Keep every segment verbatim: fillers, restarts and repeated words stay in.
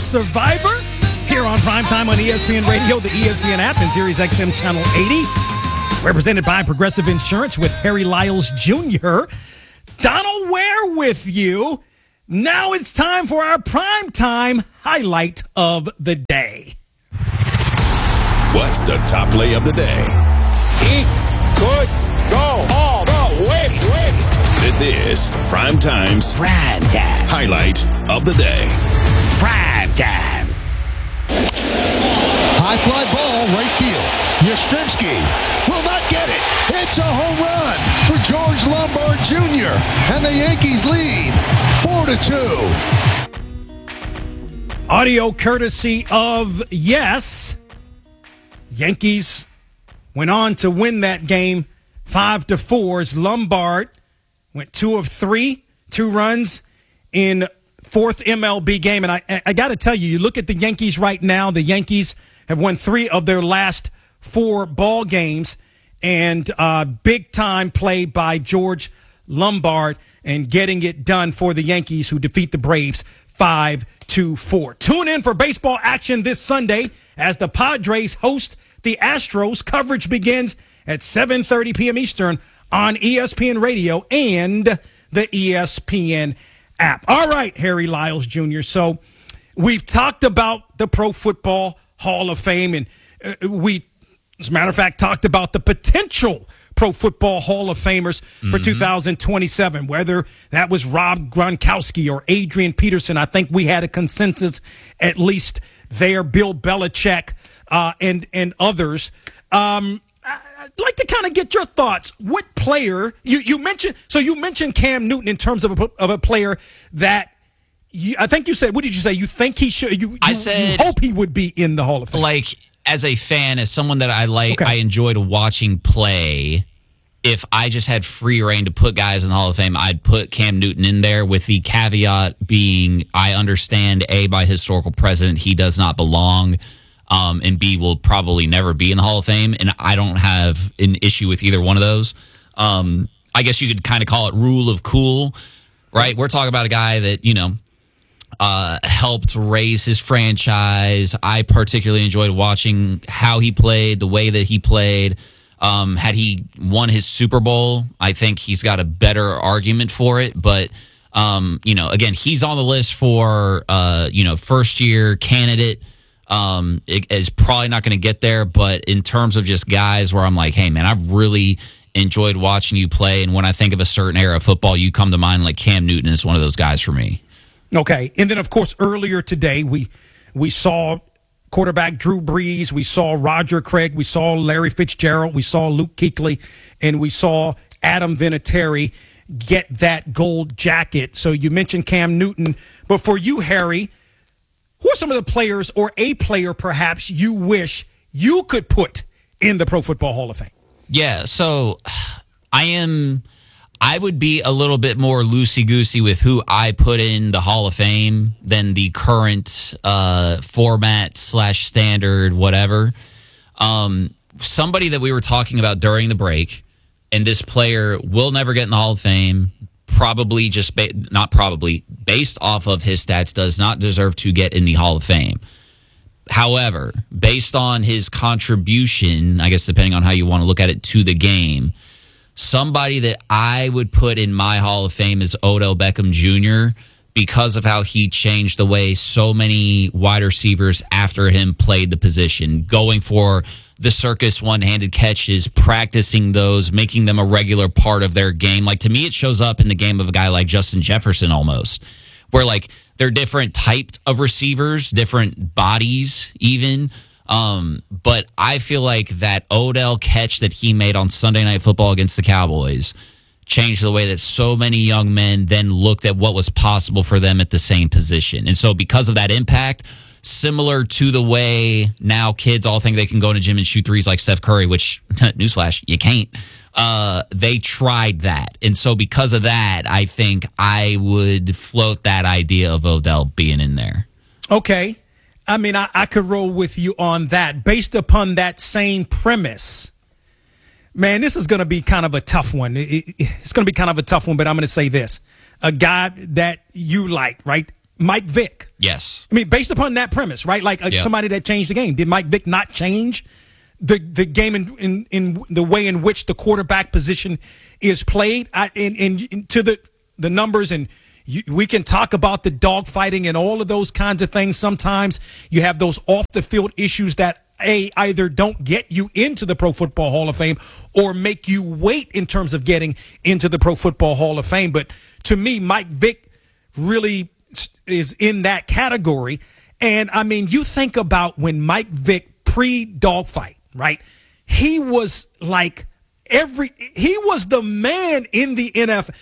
Survivor here on Primetime on E S P N Radio, the E S P N app, and Sirius X M Channel eighty. Represented by Progressive Insurance with Harry Lyles Junior Donald Ware with you. Now it's time for our Primetime highlight of the day. What's the top play of the day? He could go all the way. This is Primetime's Primetime highlight of the day. Primetime. High fly ball, right field. Yastrzemski will not get it. It's a home run for George Lombard Junior And the Yankees lead four to two. Audio courtesy of Yes. Yankees went on to win that game five to four as Lombard went two of three, two runs in fourth M L B game. And I, I got to tell you, you look at the Yankees right now, the Yankees have won three of their last four ball games, and uh, big time play by George Lombard and getting it done for the Yankees, who defeat the Braves five to four. Tune in for baseball action this Sunday as the Padres host the Astros. Coverage begins at seven thirty p.m. Eastern on E S P N Radio and the E S P N app. All right, Harry Lyles Junior So we've talked about the Pro Football Hall of Fame, and uh, we, as a matter of fact, talked about the potential Pro Football Hall of Famers for mm-hmm. two thousand twenty-seven, whether that was Rob Gronkowski or Adrian Peterson. I think we had a consensus at least there, Bill Belichick uh, and, and others. Um, I'd like to kind of get your thoughts. What player you, you mentioned? So you mentioned Cam Newton in terms of a, of a player that you, I think you said. What did you say? You think he should? You, you, I said, you hope he would be in the Hall of Fame. Like, as a fan, as someone that I like, Okay. I enjoyed watching play. If I just had free reign to put guys in the Hall of Fame, I'd put Cam Newton in there, with the caveat being I understand, A, by historical precedent, he does not belong. Um, and B, will probably never be in the Hall of Fame, and I don't have an issue with either one of those. Um, I guess you could kind of call it rule of cool, right? We're talking about a guy that, you know, uh, helped raise his franchise. I particularly enjoyed watching how he played, the way that he played. Um, had he won his Super Bowl, I think he's got a better argument for it. But, um, you know, again, he's on the list for, uh, you know, first-year candidate. Um, it is probably not going to get there, but in terms of just guys where I'm like, hey, man, I've really enjoyed watching you play, and when I think of a certain era of football, you come to mind. Like Cam Newton is one of those guys for me. Okay, and then, of course, earlier today, we we saw quarterback Drew Brees, we saw Roger Craig, we saw Larry Fitzgerald, we saw Luke Kuechly, and we saw Adam Vinatieri get that gold jacket. So you mentioned Cam Newton, but for you, Harry, who are some of the players, or a player perhaps, you wish you could put in the Pro Football Hall of Fame? Yeah, so I am, I would be a little bit more loosey-goosey with who I put in the Hall of Fame than the current uh, format slash standard, whatever. Um, somebody that we were talking about during the break, and this player will never get in the Hall of Fame, probably just, ba- not probably, based off of his stats, does not deserve to get in the Hall of Fame. However, based on his contribution, I guess depending on how you want to look at it, to the game, somebody that I would put in my Hall of Fame is Odell Beckham Junior because of how he changed the way so many wide receivers after him played the position, going for the circus one-handed catches, practicing those, making them a regular part of their game. Like, to me, it shows up in the game of a guy like Justin Jefferson almost, where, like, they're different types of receivers, different bodies even. Um, but I feel like that Odell catch that he made on Sunday Night Football against the Cowboys changed the way that so many young men then looked at what was possible for them at the same position. And so because of that impact, similar to the way now kids all think they can go in a gym and shoot threes like Steph Curry, which, newsflash, you can't. Uh, they tried that. And so because of that, I think I would float that idea of Odell being in there. Okay. I mean, I, I could roll with you on that. Based upon that same premise, man, this is going to be kind of a tough one. It, it, it's going to be kind of a tough one, but I'm going to say this. A guy that you like, right? Mike Vick. Yes. I mean, based upon that premise, right? Like uh, Yep. somebody that changed the game. Did Mike Vick not change the the game in in, in the way in which the quarterback position is played? I, and, and to the the numbers, and you, we can talk about the dogfighting and all of those kinds of things. Sometimes you have those off the field issues that A, either don't get you into the Pro Football Hall of Fame or make you wait in terms of getting into the Pro Football Hall of Fame. But to me, Mike Vick really is in that category. And I mean, you think about when Mike Vick pre-dogfight, right? He was like every, he was the man in the N F L.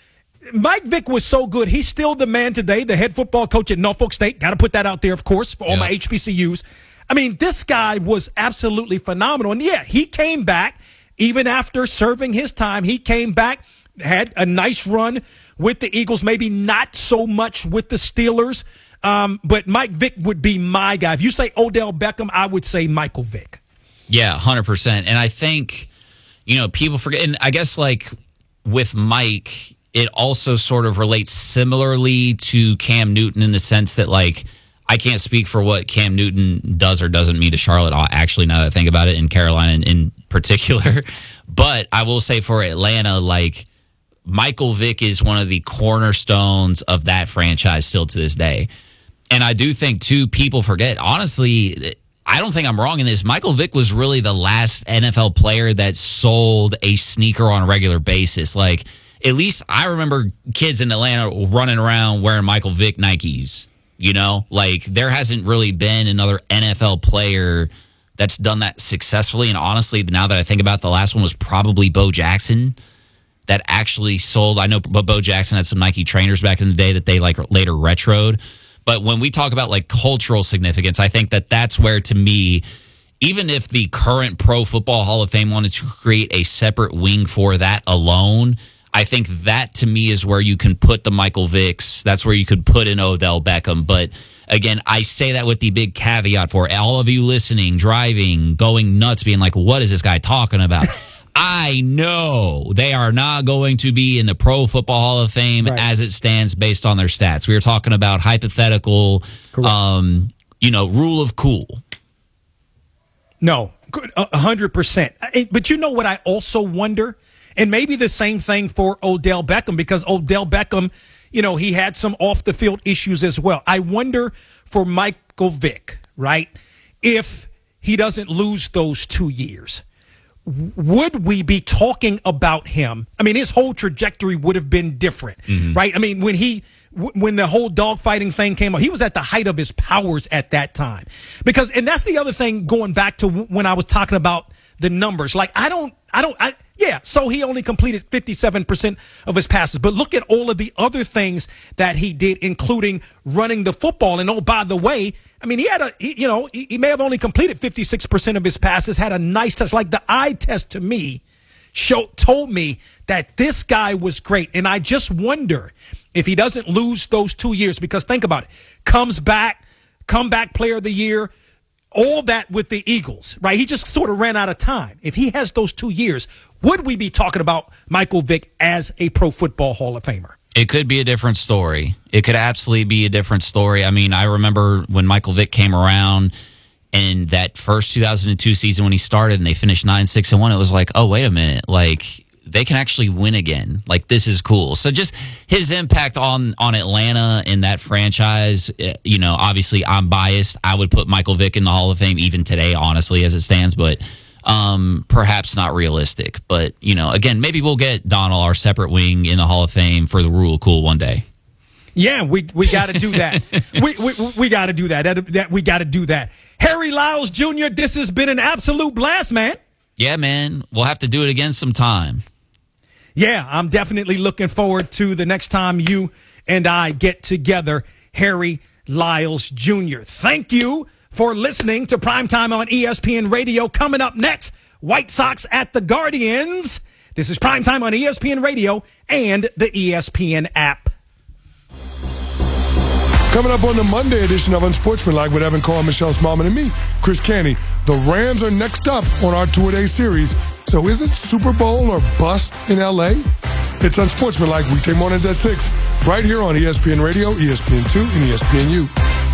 Mike Vick was so good. He's still the man today, the head football coach at Norfolk State. Got to put that out there, of course, for all Yeah. my H B C Us. I mean, this guy was absolutely phenomenal. And yeah, he came back even after serving his time. He came back, had a nice run with the Eagles, maybe not so much with the Steelers. Um, but Mike Vick would be my guy. If you say Odell Beckham, I would say Michael Vick. Yeah, one hundred percent. And I think, you know, people forget, and I guess like with Mike, it also sort of relates similarly to Cam Newton in the sense that, like, I can't speak for what Cam Newton does or doesn't mean to Charlotte, actually, now that I think about it, in Carolina in, in particular. But I will say for Atlanta, like, Michael Vick is one of the cornerstones of that franchise still to this day. And I do think, too, people forget, honestly, I don't think I'm wrong in this. Michael Vick was really the last N F L player that sold a sneaker on a regular basis. Like, at least I remember kids in Atlanta running around wearing Michael Vick Nikes. You know, like there hasn't really been another N F L player that's done that successfully. And honestly, now that I think about it, the last one was probably Bo Jackson that actually sold. I know Bo Jackson had some Nike trainers back in the day that they like later retroed. But when we talk about like cultural significance, I think that that's where, to me, even if the current Pro Football Hall of Fame wanted to create a separate wing for that alone, I think that, to me, is where you can put the Michael Vicks. That's where you could put in Odell Beckham. But, again, I say that with the big caveat for all of you listening, driving, going nuts, being like, what is this guy talking about? I know they are not going to be in the Pro Football Hall of Fame Right. as it stands based on their stats. We are talking about hypothetical, um, you know, rule of cool. No, a hundred percent. But you know what I also wonder? And maybe the same thing for Odell Beckham, because Odell Beckham, you know, he had some off the field issues as well. I wonder for Michael Vick, right, if he doesn't lose those two years, would we be talking about him? I mean, his whole trajectory would have been different, mm-hmm. right? I mean, when he, when the whole dogfighting thing came up, he was at the height of his powers at that time. Because, and that's the other thing, going back to when I was talking about the numbers. Like, I don't, I don't, I, yeah, so he only completed fifty-seven percent of his passes. But look at all of the other things that he did, including running the football. And oh, by the way, I mean, he had a, he, you know, he, he may have only completed fifty-six percent of his passes, had a nice touch. Like the eye test to me showed, told me that this guy was great. And I just wonder if he doesn't lose those two years, because think about it, comes back, comeback player of the year, all that with the Eagles, right? He just sort of ran out of time. If he has those two years, would we be talking about Michael Vick as a Pro Football Hall of Famer? It could be a different story. It could absolutely be a different story. I mean, I remember when Michael Vick came around in that first two thousand two season when he started and they finished nine six and one, it was like, oh, wait a minute. Like, they can actually win again. Like, this is cool. So just his impact on on Atlanta in that franchise, you know, obviously I'm biased. I would put Michael Vick in the Hall of Fame even today, honestly, as it stands, but um, perhaps not realistic. But, you know, again, maybe we'll get Donald, our separate wing, in the Hall of Fame for the rule of cool one day. Yeah, we we got to do that. we we, we got to do that. that, that we got to do that. Harry Lyles Junior, this has been an absolute blast, man. Yeah, man. We'll have to do it again sometime. Yeah, I'm definitely looking forward to the next time you and I get together, Harry Lyles Junior Thank you for listening to Primetime on E S P N Radio. Coming up next, White Sox at the Guardians. This is Primetime on E S P N Radio and the E S P N app. Coming up on the Monday edition of Unsportsmanlike with Evan Carr, Michelle Smallman, and me, Chris Canty. The Rams are next up on our two-a-day series. So is it Super Bowl or bust in L A? It's Unsportsmanlike weekday mornings at six, right here on E S P N Radio, E S P N two, and E S P N U.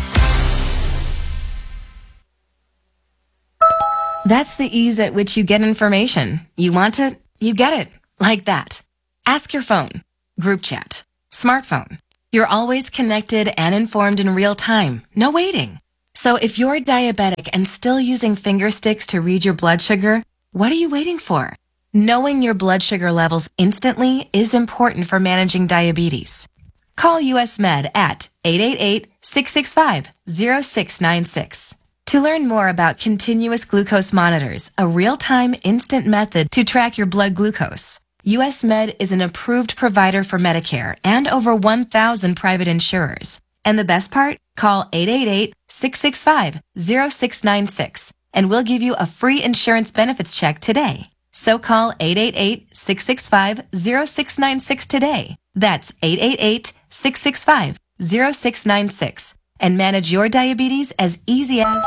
That's the ease at which you get information. You want it, you get it. Like that. Ask your phone. Group chat. Smartphone. You're always connected and informed in real time. No waiting. So if you're diabetic and still using finger sticks to read your blood sugar, what are you waiting for? Knowing your blood sugar levels instantly is important for managing diabetes. Call U S Med at eight eight eight, six six five, zero six nine six. To learn more about continuous glucose monitors, a real-time instant method to track your blood glucose, U S Med is an approved provider for Medicare and over one thousand private insurers. And the best part? Call eight eight eight, six six five, zero six nine six and we'll give you a free insurance benefits check today. So call eight eight eight, six six five, zero six nine six today. That's eight eight eight, six six five, zero six nine six and manage your diabetes as easy as...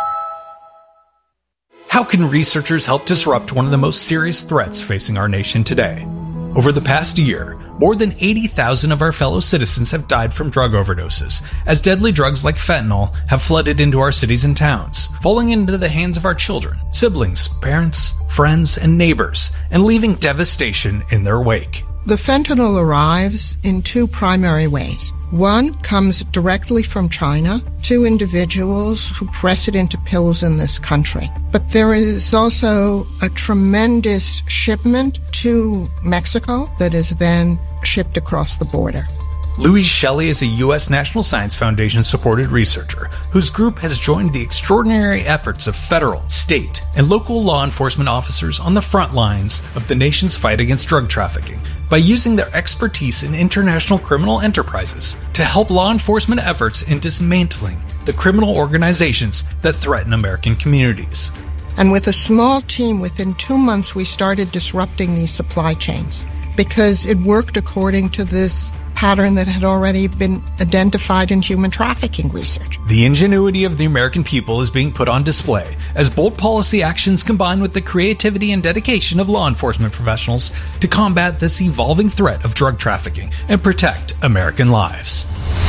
How can researchers help disrupt one of the most serious threats facing our nation today? Over the past year, more than eighty thousand of our fellow citizens have died from drug overdoses, as deadly drugs like fentanyl have flooded into our cities and towns, falling into the hands of our children, siblings, parents, friends, and neighbors, and leaving devastation in their wake. The fentanyl arrives in two primary ways. One comes directly from China to individuals who press it into pills in this country. But there is also a tremendous shipment to Mexico that is then shipped across the border. Louise Shelley is a U S National Science Foundation-supported researcher whose group has joined the extraordinary efforts of federal, state, and local law enforcement officers on the front lines of the nation's fight against drug trafficking by using their expertise in international criminal enterprises to help law enforcement efforts in dismantling the criminal organizations that threaten American communities. And with a small team, within two months, we started disrupting these supply chains because it worked according to this pattern that had already been identified in human trafficking research. The ingenuity of the American people is being put on display as bold policy actions combine with the creativity and dedication of law enforcement professionals to combat this evolving threat of drug trafficking and protect American lives.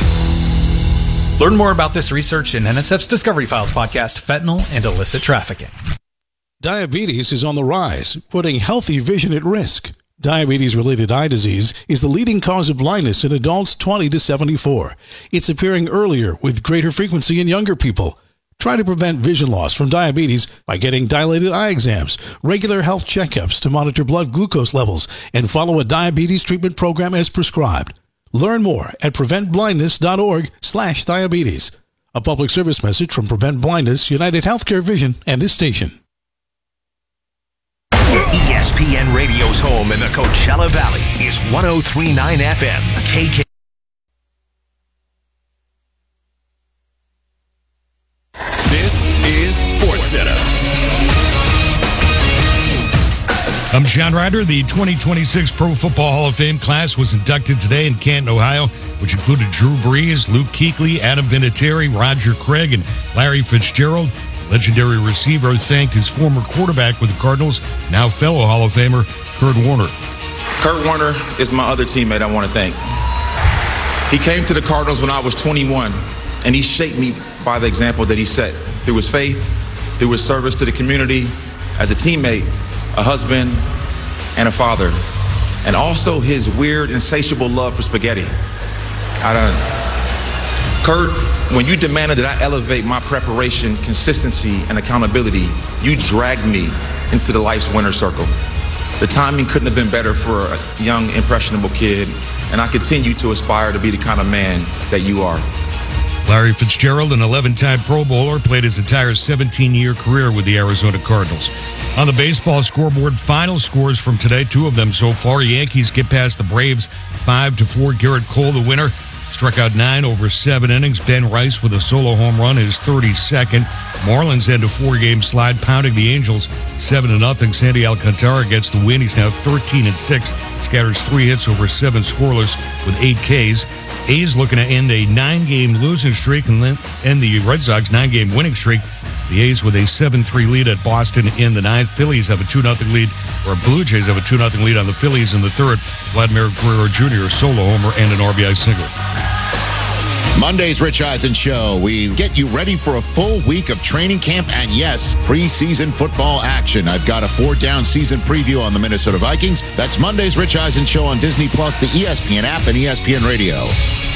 Learn more about this research in N S F's Discovery Files podcast, Fentanyl and Illicit Trafficking. Diabetes is on the rise, putting healthy vision at risk. Diabetes-related eye disease is the leading cause of blindness in adults twenty to seventy-four. It's appearing earlier with greater frequency in younger people. Try to prevent vision loss from diabetes by getting dilated eye exams, regular health checkups to monitor blood glucose levels, and follow a diabetes treatment program as prescribed. Learn more at preventblindness.org slash diabetes. A public service message from Prevent Blindness, United Healthcare Vision, and this station. E S P N Radio's home in the Coachella Valley is one oh three point nine F M, K K. This is SportsCenter. I'm John Ryder. The twenty twenty-six Pro Football Hall of Fame class was inducted today in Canton, Ohio, which included Drew Brees, Luke Kuechly, Adam Vinatieri, Roger Craig, and Larry Fitzgerald. Legendary receiver thanked his former quarterback with the Cardinals, now fellow Hall of Famer Kurt Warner. Kurt Warner is my other teammate I want to thank. He came to the Cardinals when I was twenty-one, and he shaped me by the example that he set through his faith, through his service to the community, as a teammate, a husband, and a father, and also his weird, insatiable love for spaghetti. I don't... Kurt, when you demanded that I elevate my preparation, consistency, and accountability, you dragged me into the life's winner's circle. The timing couldn't have been better for a young, impressionable kid, and I continue to aspire to be the kind of man that you are. Larry Fitzgerald, an eleven-time Pro Bowler, played his entire seventeen-year career with the Arizona Cardinals. On the baseball scoreboard, final scores from today, two of them so far. Yankees get past the Braves five to four. Garrett Cole, the winner, struck out nine over seven innings. Ben Rice with a solo home run, his thirty-second. Marlins end a four-game slide, pounding the Angels seven to nothing. Sandy Alcantara gets the win. He's now thirteen and six. Scatters three hits over seven scoreless with eight Ks. A's looking to end a nine-game losing streak and end the Red Sox nine-game winning streak. The A's with a seven three lead at Boston in the ninth. Phillies have a two nothing lead, or Blue Jays have a two nothing lead on the Phillies in the third. Vladimir Guerrero Junior solo homer and an R B I single. Monday's Rich Eisen Show. We get you ready for a full week of training camp and, yes, preseason football action. I've got a four-down season preview on the Minnesota Vikings. That's Monday's Rich Eisen Show on Disney Plus, the E S P N app, and E S P N Radio.